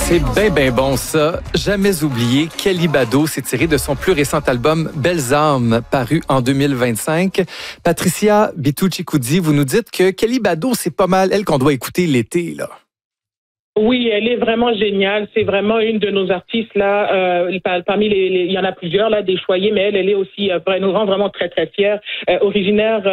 C'est ben bon ça. Jamais oublié, Kelly Bado s'est tiré de son plus récent album Belles âmes, paru en 2025. Patricia Bitucci-Coudi, vous nous dites que Kelly Bado, c'est pas mal elle qu'on doit écouter l'été, là. Oui, elle est vraiment géniale. C'est vraiment une de nos artistes là. Parmi il y en a plusieurs là, des choyés, mais elle est aussi, elle nous rend vraiment très très fiers. Originaire